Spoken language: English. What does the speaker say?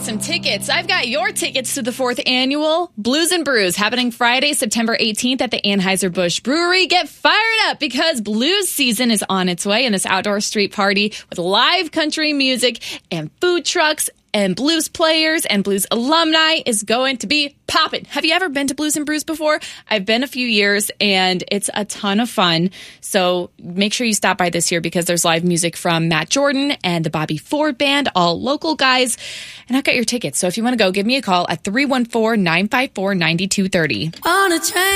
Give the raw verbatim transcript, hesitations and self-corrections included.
some tickets. I've got your tickets to the fourth annual Blues and Brews happening Friday, September eighteenth at the Anheuser-Busch Brewery. Get fired up because blues season is on its way in this outdoor street party with live country music and food trucks and blues players and blues alumni is going to be popping. Have you ever been to Blues and Brews before? I've been a few years and it's a ton of fun. So make sure you stop by this year because there's live music from Matt Jordan and the Bobby Ford Band, all local guys. And I've got your tickets. So if you want to go, give me a call at three one four, nine five four, nine two three zero. On a train.